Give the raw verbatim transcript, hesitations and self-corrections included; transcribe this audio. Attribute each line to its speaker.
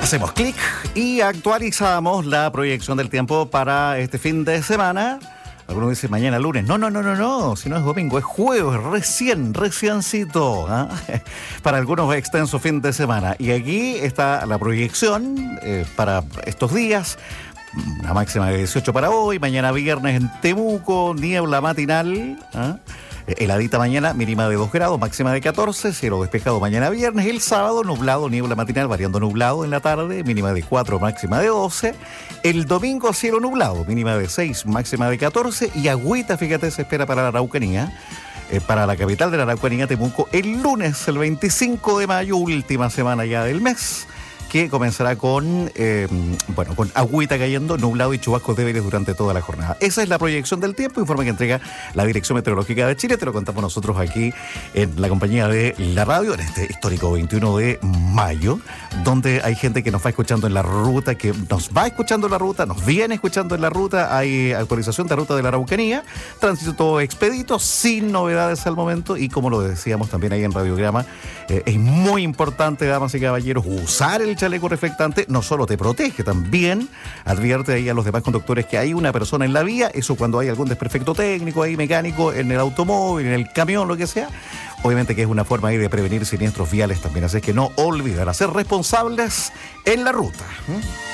Speaker 1: Hacemos clic y actualizamos la proyección del tiempo para este fin de semana. Algunos dicen mañana lunes. No, no, no, no, no. Si no es domingo, es jueves, recién, reciencito. ¿eh? Para algunos extenso fin de semana. Y aquí está la proyección eh, para estos días. Una máxima de dieciocho para hoy. Mañana viernes en Temuco, niebla matinal. ¿eh? Heladita mañana, mínima de dos grados, máxima de catorce, cielo despejado mañana viernes. El sábado, nublado, niebla matinal, variando nublado en la tarde, mínima de cuatro, máxima de doce. El domingo, cielo nublado, mínima de seis, máxima de catorce. Y agüita, fíjate, se espera para la Araucanía. Eh, para la capital de la Araucanía, Temuco, el lunes, el veinticinco de mayo, última semana ya del mes, que comenzará con, eh, bueno, con agüita cayendo, nublado y chubascos débiles durante toda la jornada. Esa es la proyección del tiempo, informe que entrega la Dirección Meteorológica de Chile. Te lo contamos nosotros aquí en la compañía de la radio, en este histórico veintiuno de mayo, donde hay gente que nos va escuchando en la ruta, que nos va escuchando en la ruta, nos viene escuchando en la ruta. Hay actualización de ruta de la Araucanía, tránsito todo expedito, sin novedades al momento, y como lo decíamos también ahí en Radiograma, eh, es muy importante, damas y caballeros, usar el chaleco reflectante. No solo te protege, también advierte ahí a los demás conductores que hay una persona en la vía. Eso cuando hay algún desperfecto técnico ahí, mecánico, en el automóvil, en el camión, lo que sea. Obviamente que es una forma ahí de prevenir siniestros viales también. Así que no olvidar a ser responsables en la ruta. ¿Mm?